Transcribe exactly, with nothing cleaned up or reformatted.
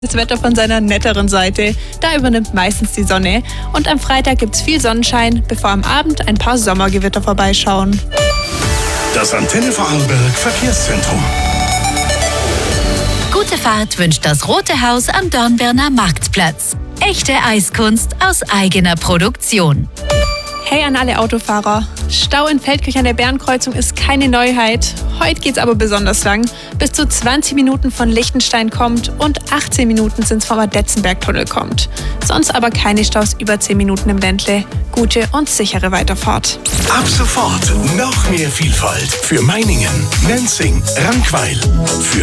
Das Wetter von seiner netteren Seite. Da übernimmt meistens die Sonne. Und am Freitag gibt's viel Sonnenschein, bevor am Abend ein paar Sommergewitter vorbeischauen. Das Antenne Vorarlberg Verkehrszentrum. Gute Fahrt wünscht das Rote Haus am Dornbirner Marktplatz. Echte Eiskunst aus eigener Produktion. Hey an alle Autofahrer. Stau in Feldkirch an der Bärenkreuzung ist keine Neuheit. Heute geht's aber besonders lang. Bis zu zwanzig Minuten von Lichtenstein kommt und achtzehn Minuten sind's vom Adetzenberg-Tunnel kommt. Sonst aber keine Staus über zehn Minuten im Ländle. Gute und sichere Weiterfahrt. Ab sofort noch mehr Vielfalt für Meiningen, Nenzing, Rankweil. Für